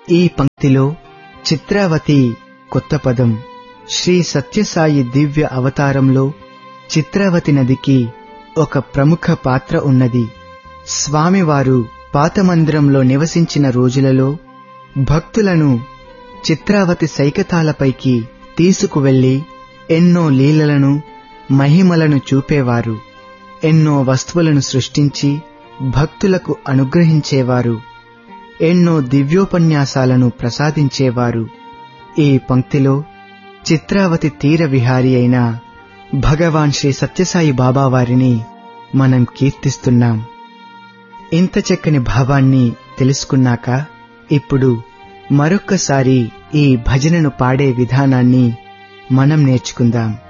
ఈ పంక్తిలో చిత్రావతి కొత్త పదం. శ్రీ సత్యసాయి దివ్య అవతారంలో చిత్రావతి నదికి ఒక ప్రముఖ పాత్ర ఉన్నది. స్వామివారు పాత మందిరంలో నివసించిన రోజులలో భక్తులను చిత్రావతి సైకతాలపైకి తీసుకువెళ్లి ఎన్నో లీలలను మహిమలను చూపేవారు. ఎన్నో వస్తువులను సృష్టించి భక్తులకు అనుగ్రహించేవారు. ఎన్నో దివ్యోపన్యాసాలను ప్రసాదించేవారు. ఈ పంక్తిలో చిత్రావతి తీర విహారి అయిన భగవాన్ శ్రీ సత్యసాయి బాబా వారిని మనం కీర్తిస్తున్నాం. ఇంత చక్కని భావాన్ని తెలుసుకున్నాక ఇప్పుడు మరొక్కసారి ఈ భజనను పాడే విధానాన్ని మనం నేర్చుకుందాం.